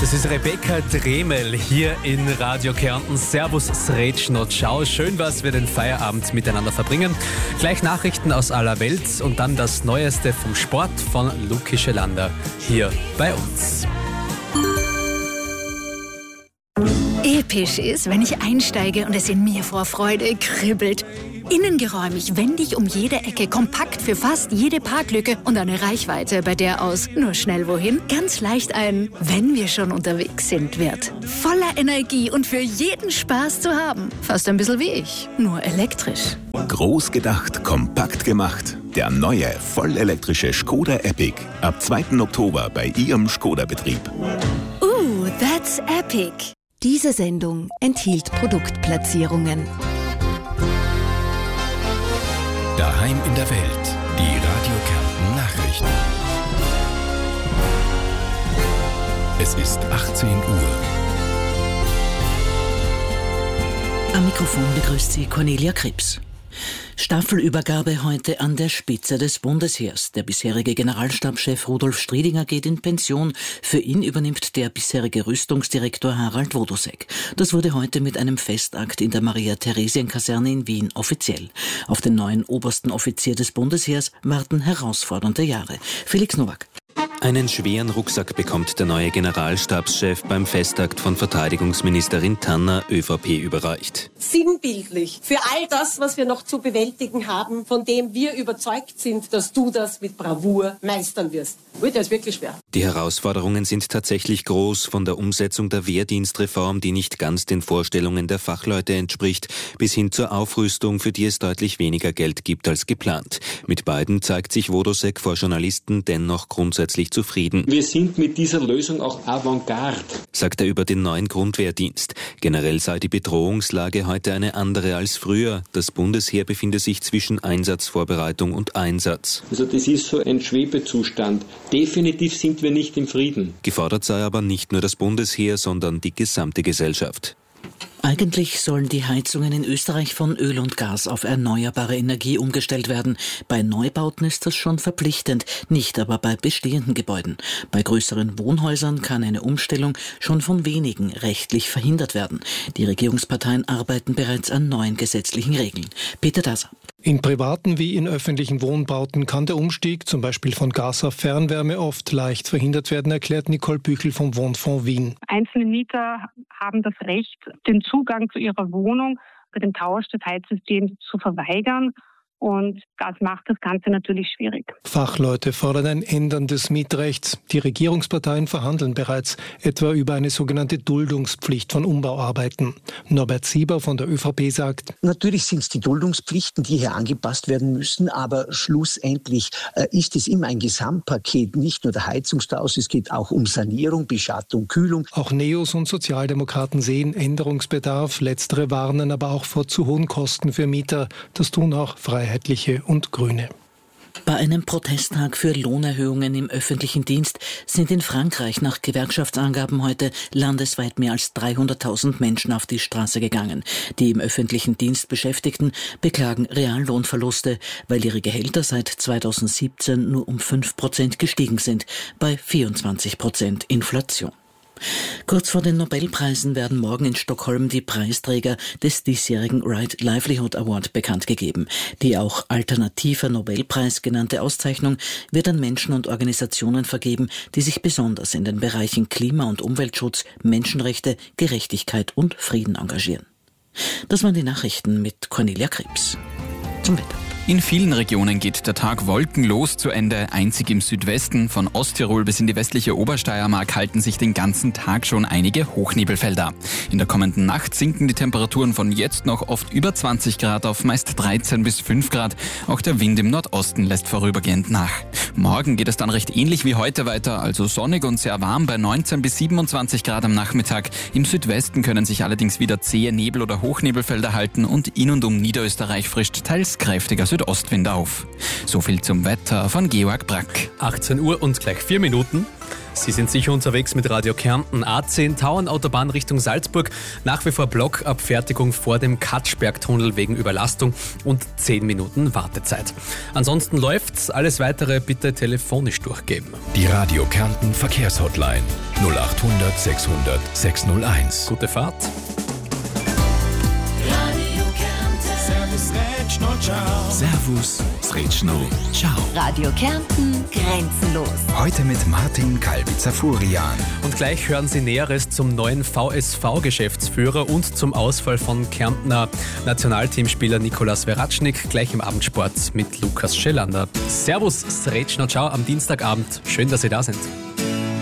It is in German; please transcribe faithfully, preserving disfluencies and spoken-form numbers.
Das ist Rebecca Dremel hier in Radio Kärnten. Servus, Sretschnot, ciao. Schön, was wir den Feierabend miteinander verbringen. Gleich Nachrichten aus aller Welt und dann das Neueste vom Sport von Luki Schelander hier bei uns. Episch ist, wenn ich einsteige und es in mir vor Freude kribbelt. Innengeräumig, wendig um jede Ecke, kompakt für fast jede Parklücke und eine Reichweite, bei der aus nur schnell wohin ganz leicht ein "Wenn wir schon unterwegs sind" wird. Voller Energie und für jeden Spaß zu haben. Fast ein bisschen wie ich, nur elektrisch. Groß gedacht, kompakt gemacht. Der neue, vollelektrische Skoda Epic. Ab zweiten Oktober bei Ihrem Skoda-Betrieb. Uh, that's epic. Diese Sendung enthielt Produktplatzierungen. Daheim in der Welt, die Radio Kärnten Nachrichten. Es ist achtzehn Uhr. Am Mikrofon begrüßt Sie Cornelia Krebs. Staffelübergabe heute an der Spitze des Bundesheers. Der bisherige Generalstabschef Rudolf Striedinger geht in Pension. Für ihn übernimmt der bisherige Rüstungsdirektor Harald Wodusek. Das wurde heute mit einem Festakt in der Maria-Theresien-Kaserne in Wien offiziell. Auf den neuen obersten Offizier des Bundesheers warten herausfordernde Jahre. Felix Nowak. Einen schweren Rucksack bekommt der neue Generalstabschef beim Festakt von Verteidigungsministerin Tanner, ÖVP, überreicht. Sinnbildlich für all das, was wir noch zu bewältigen haben, von dem wir überzeugt sind, dass du das mit Bravour meistern wirst. Ui, das ist wirklich schwer. Die Herausforderungen sind tatsächlich groß, von der Umsetzung der Wehrdienstreform, die nicht ganz den Vorstellungen der Fachleute entspricht, bis hin zur Aufrüstung, für die es deutlich weniger Geld gibt als geplant. Mit beiden zeigt sich Wodusek vor Journalisten dennoch grundsätzlich zufrieden. Wir sind mit dieser Lösung auch Avantgarde, sagt er über den neuen Grundwehrdienst. Generell sei die Bedrohungslage heute eine andere als früher. Das Bundesheer befinde sich zwischen Einsatzvorbereitung und Einsatz. Also das ist so ein Schwebezustand. Definitiv sind wir nicht im Frieden. Gefordert sei aber nicht nur das Bundesheer, sondern die gesamte Gesellschaft. Eigentlich sollen die Heizungen in Österreich von Öl und Gas auf erneuerbare Energie umgestellt werden. Bei Neubauten ist das schon verpflichtend, nicht aber bei bestehenden Gebäuden. Bei größeren Wohnhäusern kann eine Umstellung schon von wenigen rechtlich verhindert werden. Die Regierungsparteien arbeiten bereits an neuen gesetzlichen Regeln. Peter Daser. In privaten wie in öffentlichen Wohnbauten kann der Umstieg, zum Beispiel von Gas auf Fernwärme, oft leicht verhindert werden, erklärt Nicole Büchel vom Wohnfonds Wien. Einzelne Mieter haben das Recht, den Zugang zu ihrer Wohnung bei dem Tausch des Heizsystems zu verweigern. Und das macht das Ganze natürlich schwierig. Fachleute fordern ein Ändern des Mietrechts. Die Regierungsparteien verhandeln bereits etwa über eine sogenannte Duldungspflicht von Umbauarbeiten. Norbert Sieber von der ÖVP sagt: Natürlich sind es die Duldungspflichten, die hier angepasst werden müssen, aber schlussendlich äh, ist es immer ein Gesamtpaket, nicht nur der Heizungstausch, es geht auch um Sanierung, Beschattung, Kühlung. Auch Neos und Sozialdemokraten sehen Änderungsbedarf. Letztere warnen aber auch vor zu hohen Kosten für Mieter. Das tun auch Freiheitliche und Grüne. Bei einem Protesttag für Lohnerhöhungen im öffentlichen Dienst sind in Frankreich nach Gewerkschaftsangaben heute landesweit mehr als dreihunderttausend Menschen auf die Straße gegangen. Die im öffentlichen Dienst Beschäftigten beklagen Reallohnverluste, weil ihre Gehälter seit zweitausendsiebzehn nur um fünf Prozent gestiegen sind, bei vierundzwanzig Prozent Inflation. Kurz vor den Nobelpreisen werden morgen in Stockholm die Preisträger des diesjährigen Right Livelihood Award bekannt gegeben. Die auch alternativer Nobelpreis genannte Auszeichnung wird an Menschen und Organisationen vergeben, die sich besonders in den Bereichen Klima- und Umweltschutz, Menschenrechte, Gerechtigkeit und Frieden engagieren. Das waren die Nachrichten mit Cornelia Krebs. Zum Wetter. In vielen Regionen geht der Tag wolkenlos zu Ende. Einzig im Südwesten, von Osttirol bis in die westliche Obersteiermark, halten sich den ganzen Tag schon einige Hochnebelfelder. In der kommenden Nacht sinken die Temperaturen von jetzt noch oft über zwanzig Grad auf meist dreizehn bis fünf Grad. Auch der Wind im Nordosten lässt vorübergehend nach. Morgen geht es dann recht ähnlich wie heute weiter, also sonnig und sehr warm bei neunzehn bis siebenundzwanzig Grad am Nachmittag. Im Südwesten können sich allerdings wieder zähe Nebel- oder Hochnebelfelder halten und in und um Niederösterreich frischt teils kräftiger Südostwind auf. So viel zum Wetter von Georg Brack. achtzehn Uhr und gleich vier Minuten. Sie sind sicher unterwegs mit Radio Kärnten. A zehn Tauernautobahn Richtung Salzburg. Nach wie vor Blockabfertigung vor dem Katschbergtunnel wegen Überlastung und zehn Minuten Wartezeit. Ansonsten läuft's. Alles Weitere bitte telefonisch durchgeben. Die Radio Kärnten Verkehrshotline null acht hundert sechshundert sechshunderteins. Gute Fahrt. Servus, Sretschno, ciao. Radio Kärnten grenzenlos. Heute mit Martin Kalbitzer-Furian. Und gleich hören Sie Näheres zum neuen V S V-Geschäftsführer und zum Ausfall von Kärntner Nationalteamspieler Nikolaus Veratschnik gleich im Abendsport mit Lukas Schellander. Servus, Sretschno, ciao am Dienstagabend. Schön, dass Sie da sind.